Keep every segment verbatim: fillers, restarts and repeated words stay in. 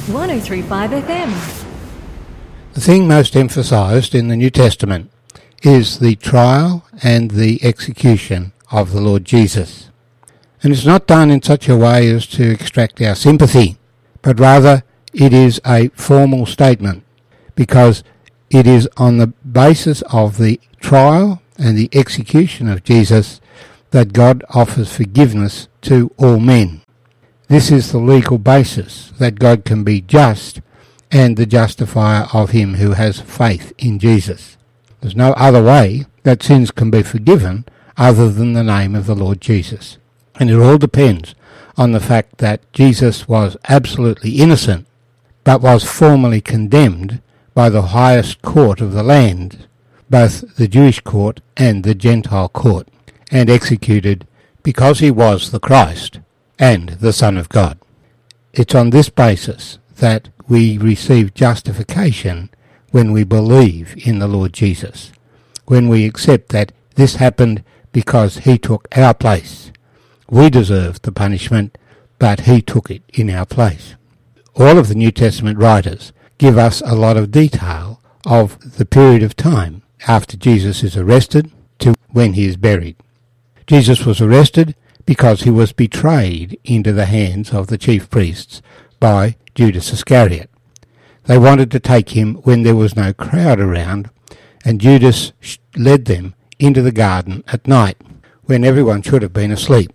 one oh three point five F M. The thing most emphasised in the New Testament is the trial and the execution of the Lord Jesus. And it's not done in such a way as to extract our sympathy, but rather it is a formal statement, because it is on the basis of the trial and the execution of Jesus that God offers forgiveness to all men. This is the legal basis that God can be just and the justifier of him who has faith in Jesus. There's no other way that sins can be forgiven other than the name of the Lord Jesus. And it all depends on the fact that Jesus was absolutely innocent, but was formally condemned by the highest court of the land, both the Jewish court and the Gentile court, and executed because he was the Christ and the Son of God. It's on this basis that we receive justification when we believe in the Lord Jesus, when we accept that this happened because he took our place. We deserved the punishment, but he took it in our place. All of the New Testament writers give us a lot of detail of the period of time after Jesus is arrested to when he is buried. Jesus was arrested because he was betrayed into the hands of the chief priests by Judas Iscariot. They wanted to take him when there was no crowd around, and Judas led them into the garden at night, when everyone should have been asleep.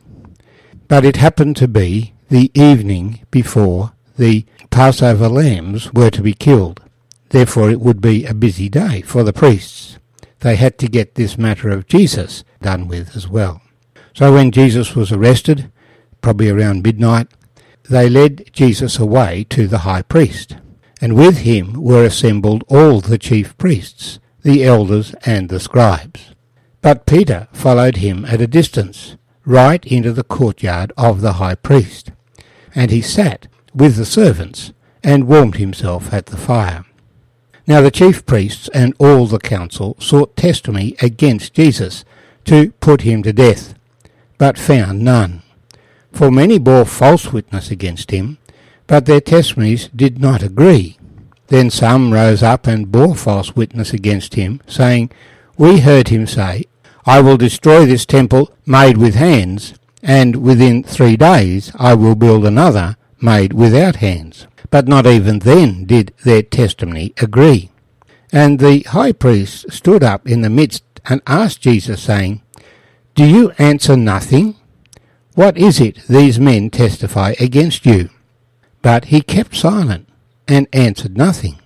But it happened to be the evening before the Passover lambs were to be killed. Therefore it would be a busy day for the priests. They had to get this matter of Jesus done with as well. So when Jesus was arrested, probably around midnight, they led Jesus away to the high priest, and with him were assembled all the chief priests, the elders and the scribes. But Peter followed him at a distance, right into the courtyard of the high priest, and he sat with the servants and warmed himself at the fire. Now the chief priests and all the council sought testimony against Jesus to put him to death, but found none. For many bore false witness against him, but their testimonies did not agree. Then some rose up and bore false witness against him, saying, We heard him say, I will destroy this temple made with hands, and within three days I will build another made without hands. But not even then did their testimony agree. And the high priest stood up in the midst and asked Jesus, saying, Do you answer nothing? What is it these men testify against you? But he kept silent and answered nothing.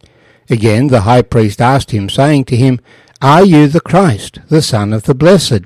Again the high priest asked him, saying to him, Are you the Christ, the Son of the Blessed?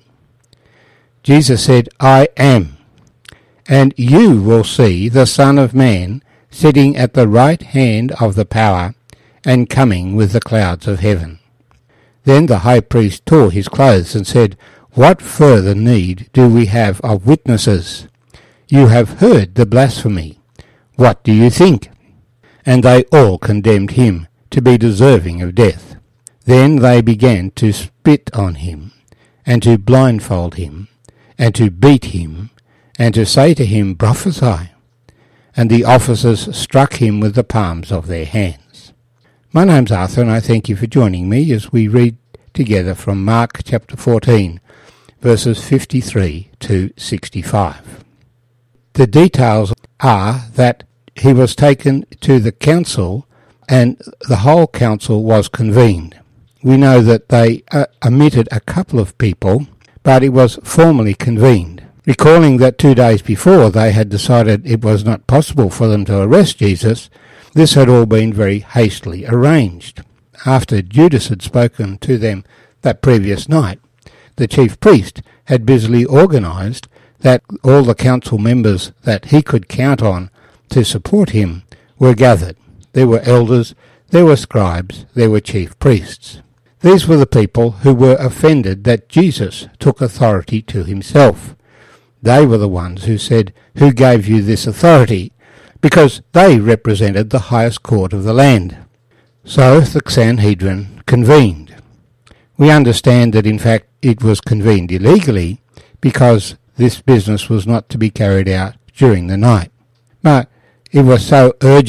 Jesus said, I am. And you will see the Son of Man sitting at the right hand of the power and coming with the clouds of heaven. Then the high priest tore his clothes and said, What further need do we have of witnesses? You have heard the blasphemy. What do you think? And they all condemned him to be deserving of death. Then they began to spit on him, and to blindfold him, and to beat him, and to say to him, Prophesy. And the officers struck him with the palms of their hands. My name's Arthur, and I thank you for joining me as we read together from Mark chapter fourteen, verses fifty-three to sixty-five. The details are that he was taken to the council, and the whole council was convened. We know that they uh, omitted a couple of people, but it was formally convened, recalling that two days before they had decided it was not possible for them to arrest Jesus. This had all been very hastily arranged. After Judas had spoken to them that previous night, the chief priest had busily organised that all the council members that he could count on to support him were gathered. There were elders, there were scribes, there were chief priests. These were the people who were offended that Jesus took authority to himself. They were the ones who said, Who gave you this authority? Because they represented the highest court of the land. So the Sanhedrin convened. We understand that in fact it was convened illegally, because this business was not to be carried out during the night. But it was so urgent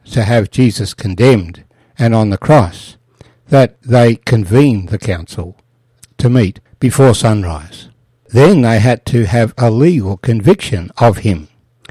to have Jesus condemned and on the cross, that they convened the council to meet before sunrise. Then they had to have a legal conviction of him.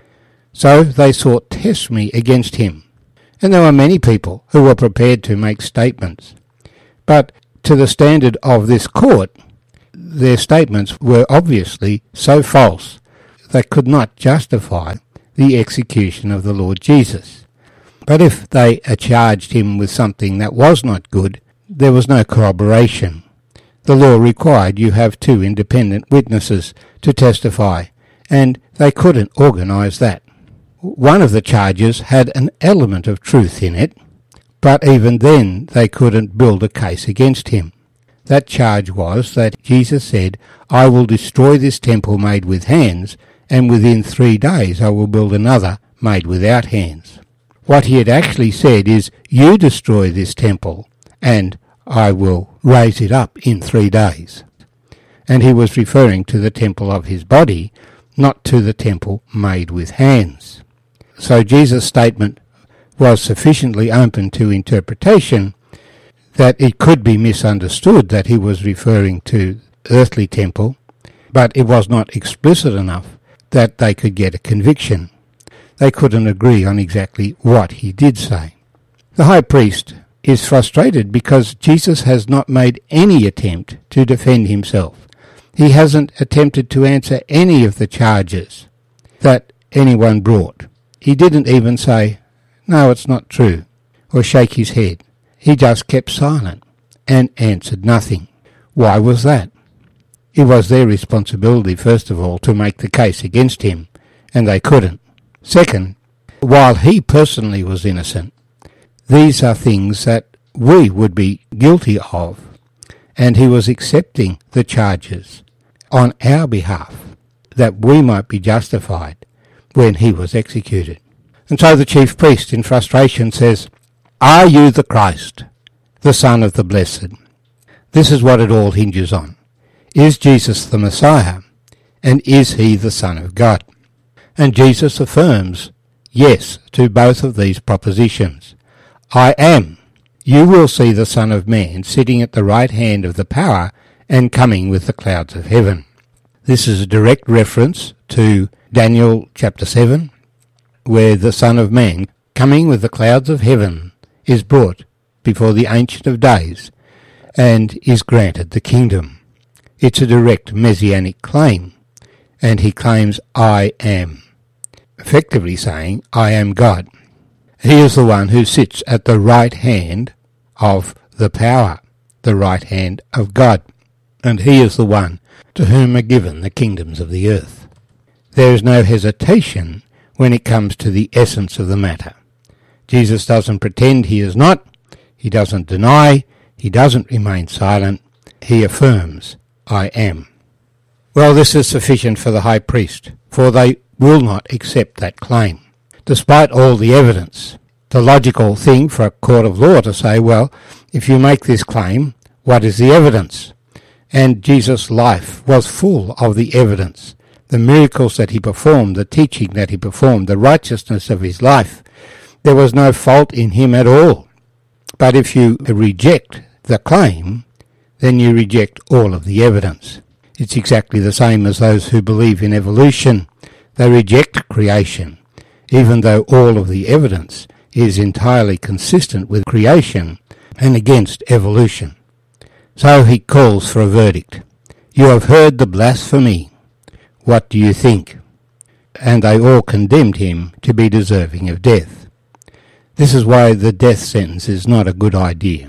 So they sought testimony against him. And there were many people who were prepared to make statements. But to the standard of this court, their statements were obviously so false they could not justify the execution of the Lord Jesus. But if they charged him with something that was not good, there was no corroboration. The law required you have two independent witnesses to testify, and they couldn't organise that. One of the charges had an element of truth in it, but even then they couldn't build a case against him. That charge was that Jesus said, "I will destroy this temple made with hands, and within three days I will build another made without hands." What he had actually said is, "You destroy this temple, and I will raise it up in three days." And he was referring to the temple of his body, not to the temple made with hands. So Jesus' statement was sufficiently open to interpretation that it could be misunderstood that he was referring to earthly temple, but it was not explicit enough that they could get a conviction. They couldn't agree on exactly what he did say. The high priest is frustrated because Jesus has not made any attempt to defend himself. He hasn't attempted to answer any of the charges that anyone brought. He didn't even say, "No, it's not true," or shake his head. He just kept silent and answered nothing. Why was that? It was their responsibility, first of all, to make the case against him, and they couldn't. Second, while he personally was innocent, these are things that we would be guilty of, and he was accepting the charges on our behalf, that we might be justified when he was executed. And so the chief priest, in frustration, says, "Are you the Christ, the Son of the Blessed?" This is what it all hinges on. Is Jesus the Messiah, and is he the Son of God? And Jesus affirms yes to both of these propositions. "I am. You will see the Son of Man sitting at the right hand of the power and coming with the clouds of heaven." This is a direct reference to Daniel chapter seven, where the Son of Man, coming with the clouds of heaven, is brought before the Ancient of Days and is granted the kingdom. It's a direct messianic claim, and he claims, "I am," effectively saying, "I am God." He is the one who sits at the right hand of the power, the right hand of God, and he is the one to whom are given the kingdoms of the earth. There is no hesitation when it comes to the essence of the matter. Jesus doesn't pretend he is not, he doesn't deny, he doesn't remain silent, he affirms, "I am." Well, this is sufficient for the high priest, for they will not accept that claim. Despite all the evidence, the logical thing for a court of law to say, well, if you make this claim, what is the evidence? And Jesus' life was full of the evidence. The miracles that he performed, the teaching that he performed, the righteousness of his life. There was no fault in him at all. But if you reject the claim, then you reject all of the evidence. It's exactly the same as those who believe in evolution. They reject creation, even though all of the evidence is entirely consistent with creation and against evolution. So he calls for a verdict. "You have heard the blasphemy. What do you think?" And they all condemned him to be deserving of death. This is why the death sentence is not a good idea.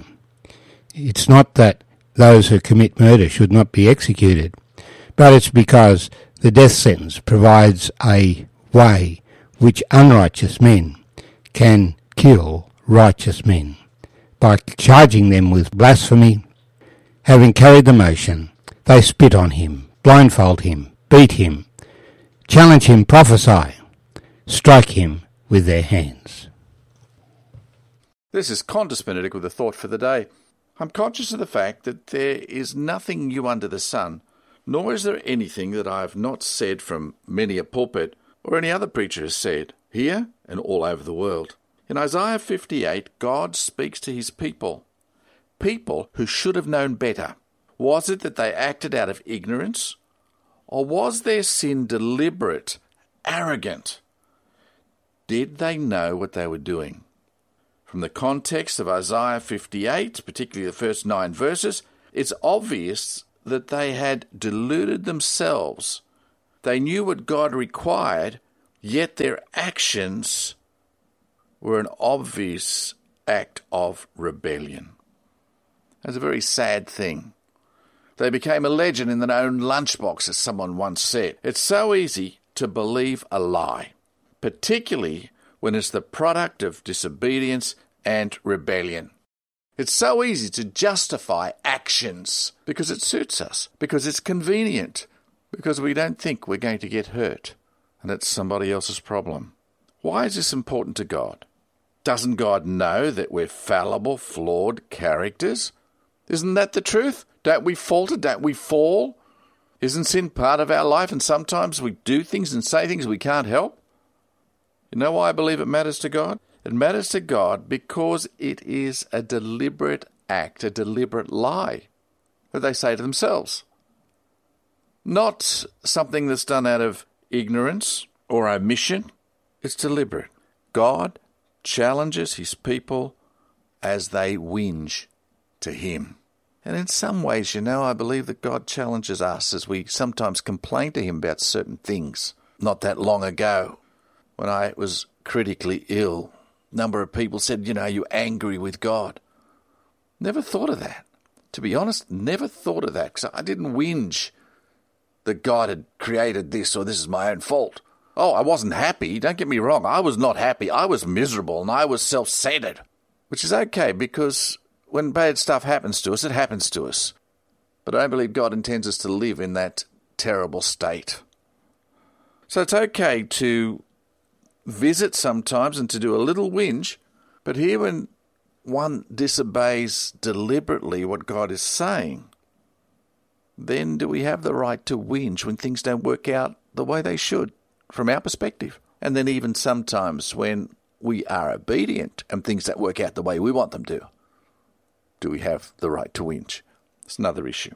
It's not that those who commit murder should not be executed, but it's because the death sentence provides a way which unrighteous men can kill righteous men by charging them with blasphemy. Having carried the motion, they spit on him, blindfold him, beat him, challenge him, prophesy, strike him with their hands. This is Qantas Benedict with a thought for the day. I'm conscious of the fact that there is nothing new under the sun, nor is there anything that I have not said from many a pulpit or any other preacher has said, here and all over the world. In Isaiah fifty-eight, God speaks to his people, people who should have known better. Was it that they acted out of ignorance, or was their sin deliberate, arrogant? Did they know what they were doing? From the context of Isaiah fifty-eight, particularly the first nine verses, it's obvious that they had deluded themselves. They knew what God required, yet their actions were an obvious act of rebellion. That's a very sad thing. They became a legend in their own lunchbox, as someone once said. It's so easy to believe a lie, particularly when it's the product of disobedience and rebellion. It's so easy to justify actions because it suits us, because it's convenient, because we don't think we're going to get hurt, and it's somebody else's problem. Why is this important to God? Doesn't God know that we're fallible, flawed characters? Isn't that the truth? Don't we falter? Don't we fall? Isn't sin part of our life, and sometimes we do things and say things we can't help? You know why I believe it matters to God? It matters to God because it is a deliberate act, a deliberate lie that they say to themselves. Not something that's done out of ignorance or omission. It's deliberate. God challenges his people as they whinge to him. And in some ways, you know, I believe that God challenges us as we sometimes complain to him about certain things. Not that long ago, when I was critically ill, a number of people said, you know, you're angry with God. Never thought of that. To be honest, never thought of that, because I didn't whinge that God had created this or this is my own fault. Oh, I wasn't happy. Don't get me wrong. I was not happy. I was miserable and I was self-centered, which is okay because when bad stuff happens to us, it happens to us. But I don't believe God intends us to live in that terrible state. So it's okay to visit sometimes and to do a little whinge, but here when one disobeys deliberately what God is saying, then do we have the right to whinge when things don't work out the way they should from our perspective? And then even sometimes when we are obedient and things don't work out the way we want them to, do we have the right to whinge? It's another issue.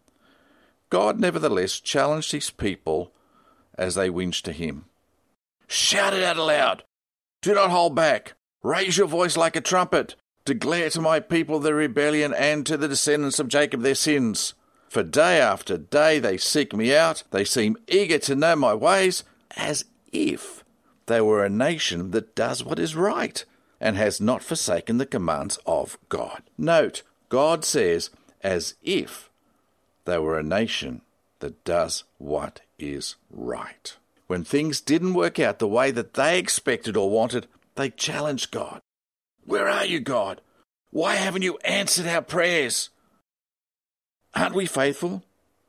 God nevertheless challenged his people as they whinged to him. Shout it out aloud. Do not hold back. Raise your voice like a trumpet. Declare to my people their rebellion and to the descendants of Jacob their sins. For day after day they seek me out. They seem eager to know my ways, as if they were a nation that does what is right and has not forsaken the commands of God. Note, God says, as if they were a nation that does what is right. When things didn't work out the way that they expected or wanted, they challenged God. Where are you, God? Why haven't you answered our prayers? Aren't we faithful?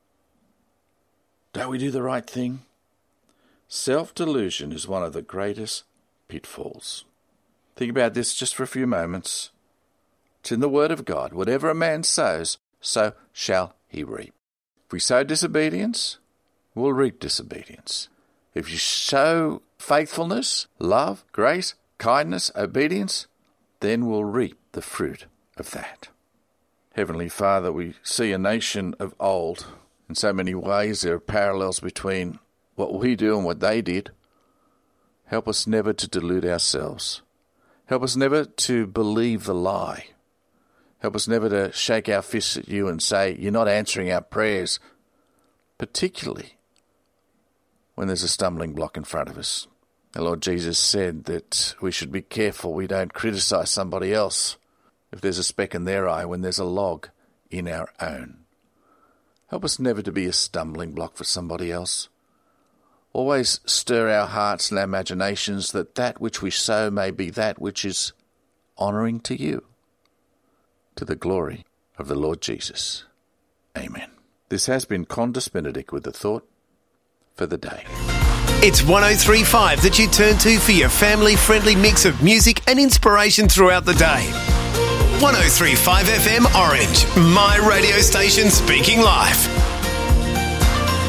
Don't we do the right thing? Self-delusion is one of the greatest pitfalls. Think about this just for a few moments. It's in the Word of God. Whatever a man sows, so shall he reap. If we sow disobedience, we'll reap disobedience. If you sow faithfulness, love, grace, kindness, obedience, then we'll reap the fruit of that. Heavenly Father, we see a nation of old. In so many ways, there are parallels between what we do and what they did. Help us never to delude ourselves. Help us never to believe the lie. Help us never to shake our fists at you and say, you're not answering our prayers, particularly when there's a stumbling block in front of us. The Lord Jesus said that we should be careful we don't criticize somebody else if there's a speck in their eye when there's a log in our own. Help us never to be a stumbling block for somebody else. Always stir our hearts and our imaginations that that which we sow may be that which is honouring to you, to the glory of the Lord Jesus. Amen. This has been Condis Benedict with the thought for the day. It's one oh three point five that you turn to for your family-friendly mix of music and inspiration throughout the day. one oh three point five F M Orange, my radio station speaking life.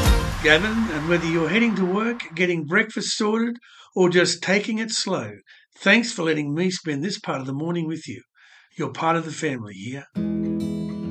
Gavin, and whether you're heading to work, getting breakfast sorted, or just taking it slow, Thanks for letting me spend this part of the morning with you. You're part of the family here.